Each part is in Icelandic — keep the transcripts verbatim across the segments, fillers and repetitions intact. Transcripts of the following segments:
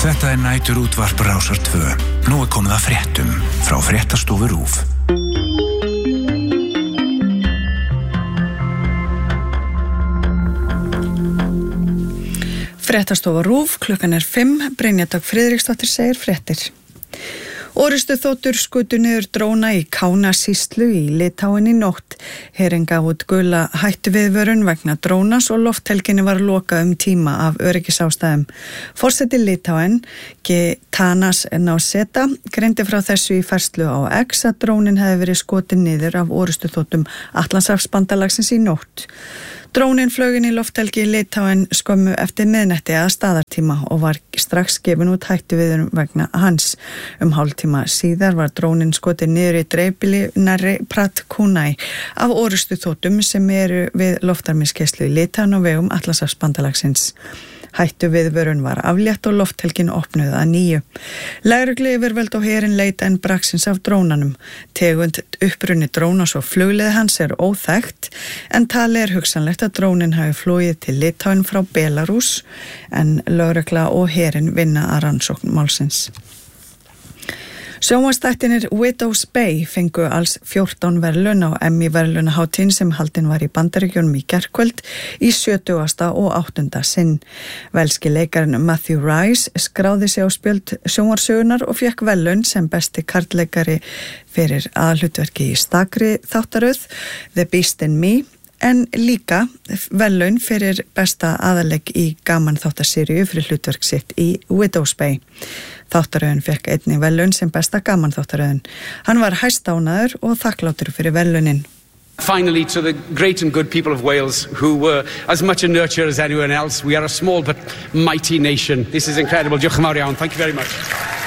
Þetta er nætur útvarp Rásar tvö. Nú er komið að fréttum frá Fréttastofu RÚV. Fréttastofa RÚV, klukkan er fimm, Brynja Dögg Friðriksdóttir segir fréttir. Orustu þotur skutu niður dróna í Kánasýslu í Litáen í nótt. Herinn gaf út gula hættuviðvörun vegna drónas og lofthelginni var lokað um tíma af öryggisástæðum. Forseti Litáen, Gitanas Nausėda, greindi frá þessu í færslu á X að drónin hefði verið skotin niður af orustu þotum Atlantshafsbandalagsins í nótt. Drónin flög inn í lofthelgi í Litáen skömmu eftir miðnætti að staðartíma og var strax gefin út hættuviðvörun vegna hans. Um hálftíma síðar var drónin skotin niður í dreifbýli nærri Pratkunai af orustu þotum sem eru við loftarminskeislu í Litáen á vegum Atlantshafsbandalagsins. Hættuviðvörun var aflétt og lofthelgin opnuð að nýju. Lögregluyfirvöld og herinn leita enn braksins af drónanum. Tegund upprunni drónas og flugleið hans er óþekkt en talið er hugsanlegt að drónin hafi flogið til Litáen frá Belarus en lögregla og herinn vinna að rannsókn málsins. Sjónvarpsþættirnir Widow's Bay fengu alls fjórtán verðlaun á Emmy-verðlaunahátíðin sem haldin var í Bandaríkjunum í gærkvöld í sjötugasta og áttunda sinn. Velski leikarinn Matthew Rice skráði sig á spjöld sjónvarpssögunnar og fékk verðlaun sem besti karlleikari fyrir aðalhlutverki í stakri þáttaröð The Beast in Me en líka verðlaun fyrir besta aðalleik í gaman þáttaseríu fyrir hlutverk sitt í Widow's Bay. Þáttaröðin fekk einnig verðlaun sem besta gaman þáttaröðin. Hann var hæstánaður og þakklátur fyrir verðlaunin. Finally, to the great and good people of Wales, who were as much a nurture as anyone else. We are a small but mighty nation. This is incredible. Diolch yn fawr iawn. Thank you very much.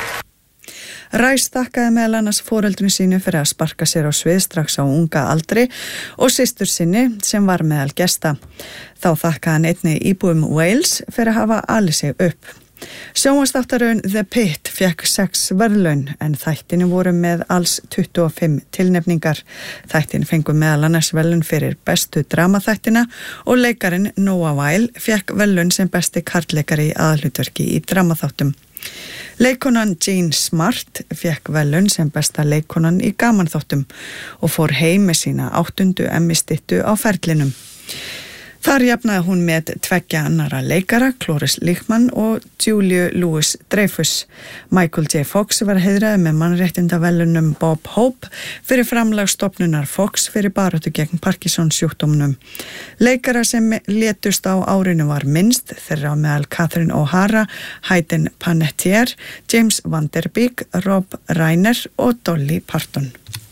Rice þakkaði meðal annars foreldrinu sínu fyrir að sparka sér á svið strax á unga aldri og systur sinni sem var meðal gesta. Þá þakkaði hann einnig íbúum Wales fyrir að hafa alið sig upp. Sjónvarpsþáttaröðin The Pit fékk sex verðlaun en þættinni voru með alls tuttugu og fimm tilnefningar. Þættin fengu meðal annars verðlaun fyrir bestu dramaþættina og leikarinn Noah Weil fékk verðlaun sem besti karlleikari í aðalhlutverki í dramaþáttum. Leikonan Jean Smart fékk verðlaun sem besta leikonan í gamanþáttum og fór heim með sína áttundu Emmy-styttu á ferlinum. Þar jafnaði hún með tveggja annara leikara, Cloris Leachman og Julia Louis-Dreyfus. Michael J. Fox var heiðraður með mannréttindaverðlaunum Bob Hope fyrir framlag stofnunar Fox fyrir baráttu gegn Parkinsons sjúkdómnum. Leikara sem létust á árinu var minnst, þeirra meðal Catherine O'Hara, Hayden Panettiere, James Van Der Beek, Rob Reiner og Dolly Parton.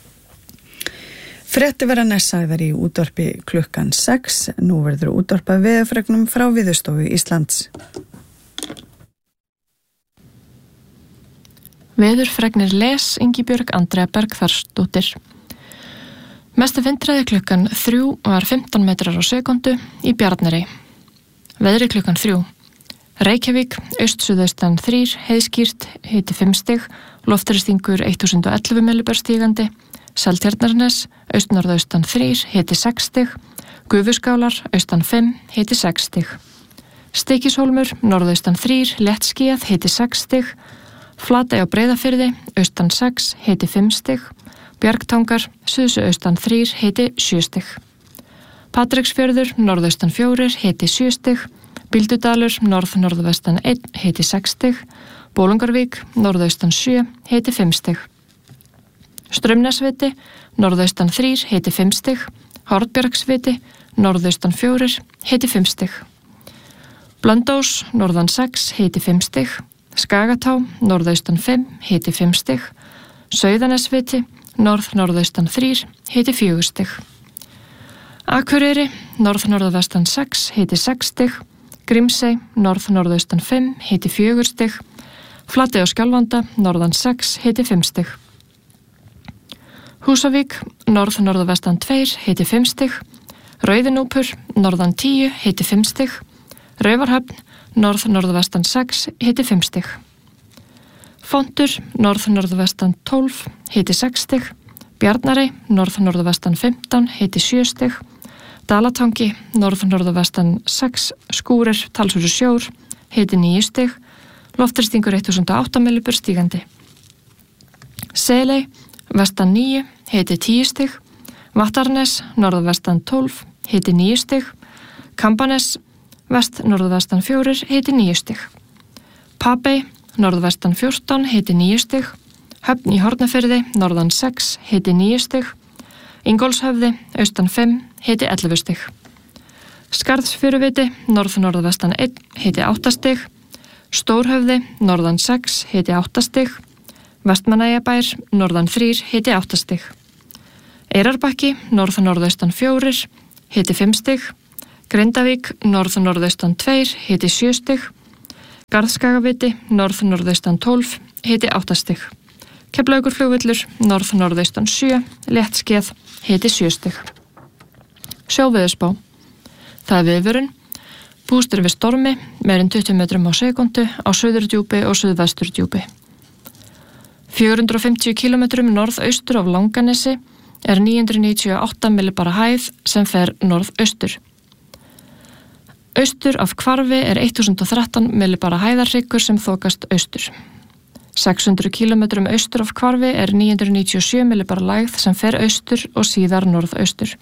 Frétti verða næst sagðar í útvarpi klukkan sex. Nú verður útvarpað veðurfregnum frá Veðurstofu Íslands. Veðurfregnir les Ingibjörg Andrea Bergþórsdóttir. Mesti vindhraði klukkan þrjú var fimmtán metrar á sekundu í Bjarnarey. Veðri klukkan þrjú. Reykjavík, aust-suðaustan þrír, heiðskýrt, hiti fimm stig, loftþrýstingur þúsund og ellefu millibar stígandi. Seltjarnarnes, austnorðaustan þrír, hiti sex stig, Gufuskálar, austan fimm, hiti sex stig. Stykkishólmur, norðaustan þrír, léttskýjað, hiti sex stig, Flatey á Breiðafirði, austan sex, hiti fimm stig, Bjargtangar, suðsuaustan þrír, hiti sjö stig. Patreksfjörður, norðaustan fjórir, hiti sjö stig, Bíldudalur, norð-norðvestan einn, hiti sex stig, Bolungarvík, norðaustan sjö, hiti fimm stig. Straumnesviti, norðaustan þrír, hiti fimm stig, Hornbjargsviti, norðaustan fjórir, hiti fimm stig. Blönduós, norðan sex, hiti fimm stig, Skagatá, norðaustan fimm, hiti fimm stig, Sauðanesviti, norð-norðaustan þrír, hiti fjögur stig. Akureyri, norð-norðvestan sex, hiti sex stig, Grímsey, norð-norðaustan fimm, hiti fjögur stig, Flatey á Skjálfanda, norðan sex, hiti fimm stig. Húsavík, norð-norðvestan tveir, hiti fimm stig, Rauðinúpur, norðan tíu, hiti fimm stig, Raufarhöfn, norð-norðvestan sex, hiti fimm stig. Fontur, norð-norðvestan tólf, hiti sex stig, Bjarnarey, norð-norðvestan fimmtán, hiti sjö stig, Dalatangi, norð-norðvestan sex, Skúrir, talsverður sjór, hiti níu stig, Loftþrýstingur eitt þúsund og átta millibur stígandi. Seley, vestan níu, hiti tíu stig. Vattarnes, norðvestan tólf, hiti níu stig. Kambanes, vest norðvestan fjórir, hiti níu stig. Papey, norðvestan fjórtán, hiti níu stig. Höfn í Hornafirði, norðan sex, hiti níu stig. Ingólfshöfði, austan fimm, hiti ellefu stig. Skarðsfjöruviti, norð-norðvestan einn, hiti átta stig. Stórhöfði, norðan sex, hiti átta stig. Vestmannaeyjabær, norðan þrír, hiti átta stig. Eyrarbakki, norð-norðaustan fjórir, hiti fimm stig. Grindavík, norð-norðaustan tveir, hiti sjö stig. Garðskagaviti, norð-norðaustan tólf, hiti átta stig. Keflavíkurflugvöllur, norð-norðaustan sjö, léttskeið, hiti sjö stig. Sjóveðurspá. Það er viðvörun. Búist er við stormi, meir en tuttugu metrum á sekúndu á suðurdjúpi og suðvesturdjúpi. fjögur hundruð og fimmtíu kílómetrum norðaustur af Langanesi er níu hundruð níutíu og átta millibara hæð sem fer norðaustur. Austur af Hvarfi er þúsund og þrettán millibara hæðarhryggur sem þokast austur. sex hundruð kílómetrum austur af Hvarfi er níu hundruð níutíu og sjö millibara lægð sem fer austur og síðar norðaustur.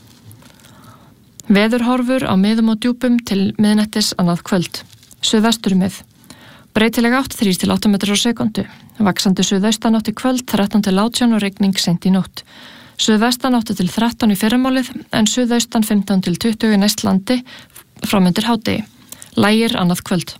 Veðurhorfur á miðum og djúpum til miðnættis annað kvöld. Suðvestur mið. Breytileg átt þrír til átta metrar á sekúndu. Vaxandi suðaustan átt í kvöld þrettán til átján og rigning seint í nótt. Suðvestan átti til þrettán í fyrramálið en suðaustan fimmtán til tuttugu í næst landi framundir hádegi. Lægir annað kvöld.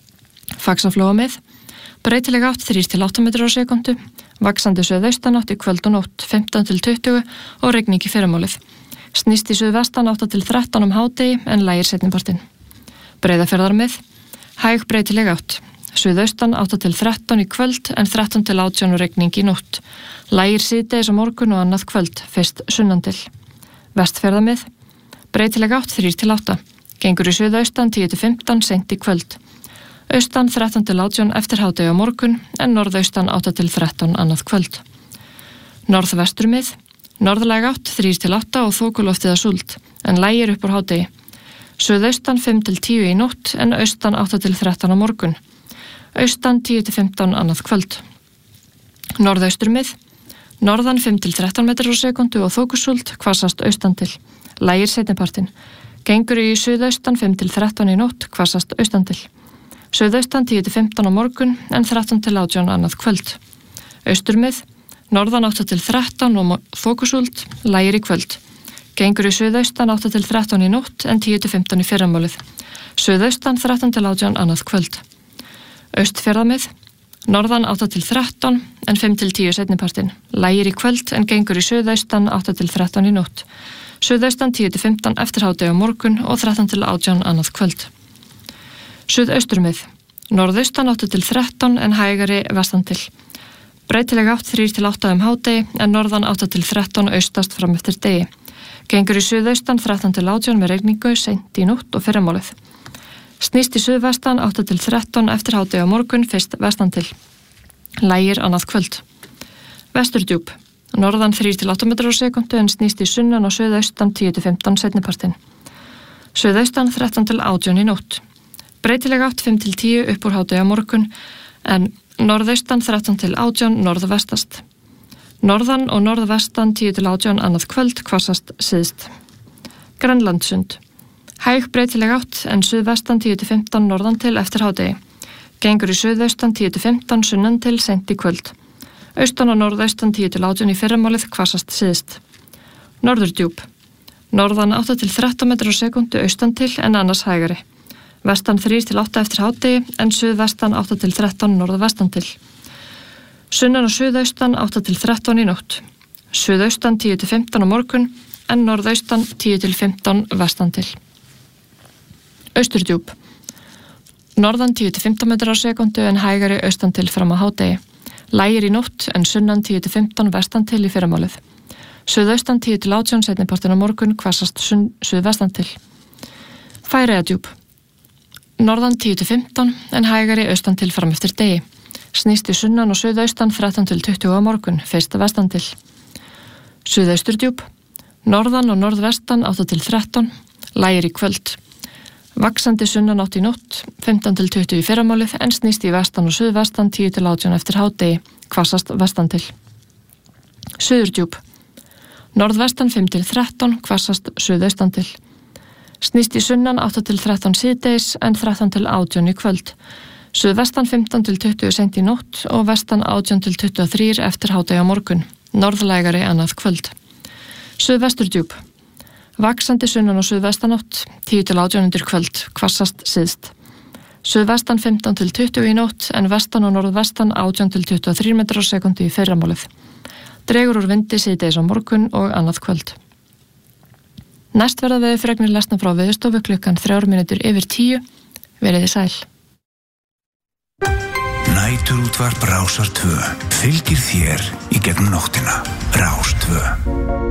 Faxaflóamið. Breytileg átt þrír til átta metrar á sekúndu. Vaxandi suðaustan átt í kvöld og nótt fimmtán til tuttugu og rigning í fyrramálið. Snýst í suðvestan átta til þrettán um hádegi en lægir seinnipartinn. Breiðafjarðarmið. Hæg breytileg átt. Suðaustan átta til þrettán í kvöld en þrettán til átján og rigning í nótt. Lægir síðdegis á morgun og annað kvöld, fyrst sunnandil. Vestfjarðamið. Breytileg átt þrír til átta. Gengur í suðaustan tíu til fimmtán seint í kvöld. Austan þrettán til átján eftir hádegi á morgun en norðaustan átta til þrettán annað kvöld. Norðvesturmið. Norðlæg átt þrír til átta og þokuloftið að súld en lægir upp úr hádegi. Suðaustan fimm til tíu í nótt en austan átta til þrettán á morgun. Austan tíu til fimmtán annað kvöld. Norðausturmið. Norðan fimm til þrettán metrar á sekúndu og þokusúld hvassast austan til. Lægir seinnipartinn. Gengur í suðaustan fimm til þrettán í nótt hvassast austan til. Suðaustan tíu til fimmtán á morgun en þrettán til átján annað kvöld. Austurmið. Norðan átta til þrettán og þokusúld, lægir í kvöld. Gengur í suðaustan átta til þrettán í nótt en tíu til fimmtán í fyrramálið. Suðaustan þrettán til átján annað kvöld. Austfjarðamið. Norðan átta til þrettán en fimm til tíu seinnipartinn. Lægir í kvöld en gengur í suðaustan átta til þrettán í nótt. Suðaustan tíu til fimmtán eftir hádegi á morgun og þrettán til átján annað kvöld. Suðausturmið. Norðaustan átta til þrettán en hægari vestan til. Breytileg átt þrír til átta um hádegi en norðan átta til þrettán austast fram eftir degi. Gengur í suðaustan þrettán til átján með regningu seint í nótt og fyrramálið. Snýst í suðvestan átta til þrettán eftir hádegi á morgun fyrst vestan til. Lægir annað kvöld. Vesturdjúp. Norðan þrír til átta metrar á sekúndu en snýst í sunnan og suðaustan tíu til fimmtán seinnipartinn. Suðaustan þrettán til átján í nótt. Breytileg átt fimm til tíu upp úr hádegi á morgun en norðaustan þrettán til átján norðvestast. Norðan og norðvestan tíu til átján annað kvöld hvassast syðst. Grænlandssund. Hæg breytileg átt en suðvestan tíu til fimmtán norðan til eftir hádegi. Gengur í suðaustan tíu til fimmtán sunnan til seint í kvöld. Austan og norðaustan tíu til átján í fyrramálið hvassast syðst. Norðurdjúp. Norðan átta til þrettán metrar á sekúndu austan til en annars hægari. Vestan þrír til átta eftir hádegi en suðvestan átta til þrettán norðvestan til. Sunnan og suðaustan átta til þrettán í nótt. Suðaustan tíu til fimmtán á morgun en norðaustan tíu til fimmtán vestan til. Austurdjúp. Norðan tíu til fimmtán metrar á sekúndu en hægari austan til fram á hádegi. Lægir í nótt en sunnan tíu til fimmtán vestan til í fyrramálið. Suðaustan tíu til átján seinnipartinn á morgun hvassast suðvestan til. Færeyjadjúp. Norðan tíu til fimmtán en hægari austan til fram eftir degi. Snýst í sunnan og suðaustan þrettán til tuttugu á morgun, fyrst vestan til. Suðausturdjúp. Norðan og norðvestan átta til þrettán, lægir í kvöld. Vaxandi sunnanátt í nótt, fimmtán til tuttugu í fyrramálið, en snýst í vestan og suðvestan tíu til átján eftir hádegi, hvassast vestan til. Suðurdjúp. Norðvestan fimm til þrettán, hvassast suðaustan til. Snýst í sunnan átta til þrettán síðdegis, en þrettán til átján í kvöld. Suðvestan fimmtán til tuttugu seint í nótt og vestan átján til tuttugu og þrjú eftir hádegi á morgun. Norðlægari annað kvöld. Suðvesturdjúp. Vaxandi sunnan og suðvestanátt, tíu til átján undir kvöld, hvassast síðst. Suðvestan fimmtán til tuttugu í nótt, en vestan og norðvestan átján til tuttugu og þrjú metrar á sekúndu í fyrramálið. Dregur úr vindi síðdegis á morgun og annað kvöld. Næst verða veðurfregnir lesna frá Veðurstofu klukkan þrjár mínútur yfir tíu. Veriði sæl. Næturútvarp Rásar tvö fylgir þér í gegnum nóttina. Rás tvö.